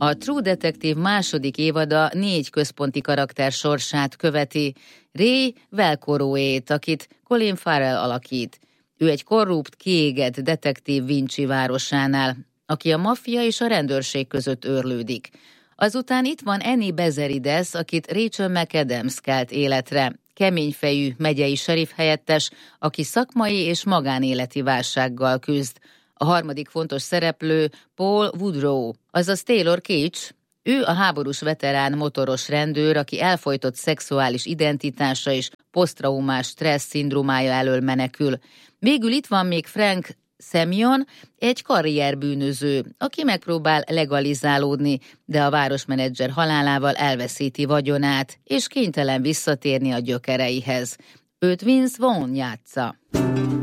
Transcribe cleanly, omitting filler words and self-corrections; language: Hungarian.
A True Detective második évada 4 központi karakter sorsát követi. Ray Velcoroét, akit Colin Farrell alakít. Ő egy korrupt, kiégett detektív Vinci városánál, aki a maffia és a rendőrség között őrlődik. Azután itt van Annie Bezerides, akit Rachel McAdams kelt életre. Keményfejű megyei seriff helyettes, aki szakmai és magánéleti válsággal küzd. A harmadik fontos szereplő Paul Woodrow, azaz Taylor Kitsch. Ő a háborús veterán motoros rendőr, aki elfojtott szexuális identitása és posztraumás stressz szindrómája elől menekül. Végül itt van még Frank Semyon, egy karrierbűnöző, aki megpróbál legalizálódni, de a városmenedzser halálával elveszíti vagyonát, és kénytelen visszatérni a gyökereihez. Őt Vince Vaughn játsza.